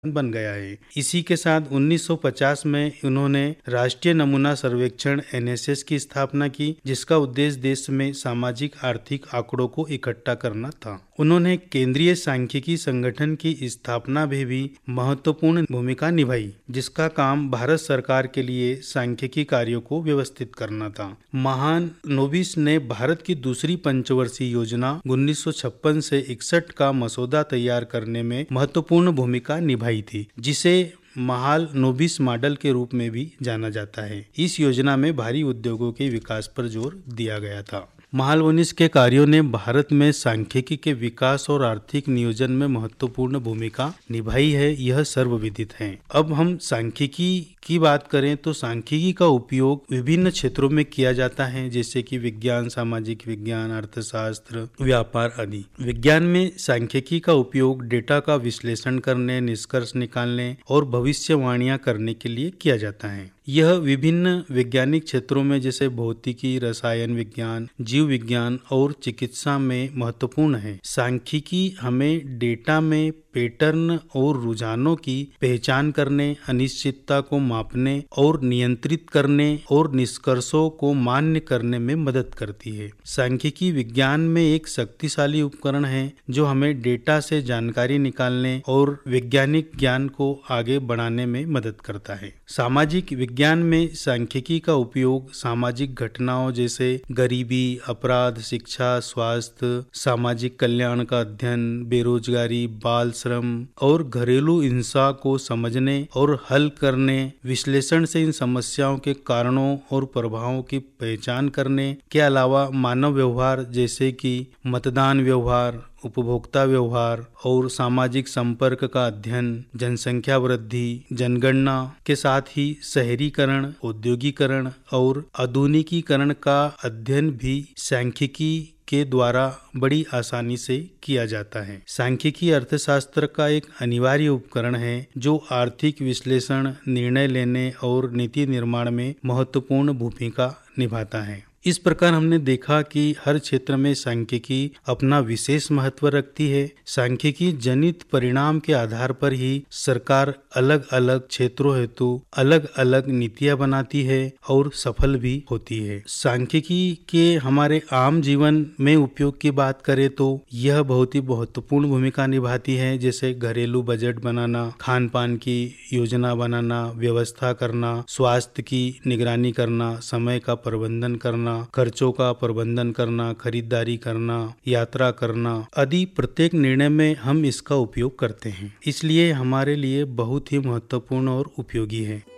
बन गया है। इसी के साथ 1950 में उन्होंने राष्ट्रीय नमूना सर्वेक्षण NSS की स्थापना की, जिसका उद्देश्य देश में सामाजिक आर्थिक आंकड़ों को इकट्ठा करना था। उन्होंने केंद्रीय सांख्यिकी संगठन की स्थापना में भी महत्वपूर्ण भूमिका निभाई, जिसका काम भारत सरकार के लिए सांख्यिकी कार्यों को व्यवस्थित करना था। महालनोबिस ने भारत की दूसरी पंचवर्षीय योजना 1956 से 61 का मसौदा तैयार करने में महत्वपूर्ण भूमिका निभाई थी, जिसे महालनोबिस मॉडल के रूप में भी जाना जाता है। इस योजना में भारी उद्योगों के विकास पर जोर दिया गया था। महालनोबिस के कार्यों ने भारत में सांख्यिकी के विकास और आर्थिक नियोजन में महत्वपूर्ण भूमिका निभाई है, यह सर्वविदित है। अब हम सांख्यिकी की बात करें तो सांख्यिकी का उपयोग विभिन्न क्षेत्रों में किया जाता है, जैसे कि विज्ञान, सामाजिक विज्ञान, अर्थशास्त्र, व्यापार आदि। विज्ञान में सांख्यिकी का उपयोग डेटा का विश्लेषण करने, निष्कर्ष निकालने और भविष्यवाणियां करने के लिए किया जाता है। यह विभिन्न वैज्ञानिक क्षेत्रों में जैसे भौतिकी, रसायन विज्ञान, जीव विज्ञान और चिकित्सा में महत्वपूर्ण है। सांख्यिकी हमें डेटा में पैटर्न और रुझानों की पहचान करने, अनिश्चितता को मापने और नियंत्रित करने और निष्कर्षों को मान्य करने में मदद करती है। सांख्यिकी विज्ञान में एक शक्तिशाली उपकरण है जो हमें डेटा से जानकारी निकालने और वैज्ञानिक ज्ञान को आगे बढ़ाने में मदद करता है। सामाजिक विज्ञान में सांख्यिकी का उपयोग सामाजिक घटनाओं जैसे गरीबी, अपराध, शिक्षा, स्वास्थ्य, सामाजिक कल्याण का अध्ययन, बेरोजगारी, बाल श्रम और घरेलू हिंसा को समझने और हल करने, विश्लेषण से इन समस्याओं के कारणों और प्रभावों की पहचान करने के अलावा मानव व्यवहार जैसे कि मतदान व्यवहार, उपभोक्ता व्यवहार और सामाजिक संपर्क का अध्ययन, जनसंख्या वृद्धि, जनगणना के साथ ही शहरीकरण, औद्योगिकरण और आधुनिकीकरण का अध्ययन भी सांख्यिकी के द्वारा बड़ी आसानी से किया जाता है। सांख्यिकी अर्थशास्त्र का एक अनिवार्य उपकरण है जो आर्थिक विश्लेषण, निर्णय लेने और नीति निर्माण में महत्वपूर्ण भूमिका निभाता है। इस प्रकार हमने देखा कि हर क्षेत्र में सांख्यिकी अपना विशेष महत्व रखती है। सांख्यिकी जनित परिणाम के आधार पर ही सरकार अलग अलग क्षेत्रों हेतु अलग अलग नीतियां बनाती है और सफल भी होती है। सांख्यिकी के हमारे आम जीवन में उपयोग की बात करें तो यह बहुत ही महत्वपूर्ण भूमिका निभाती है, जैसे घरेलू बजट बनाना, खान पान की योजना बनाना, व्यवस्था करना, स्वास्थ्य की निगरानी करना, समय का प्रबंधन करना, खर्चों का प्रबंधन करना, खरीदारी करना, यात्रा करना आदि प्रत्येक निर्णय में हम इसका उपयोग करते हैं। इसलिए हमारे लिए बहुत ही महत्वपूर्ण और उपयोगी है।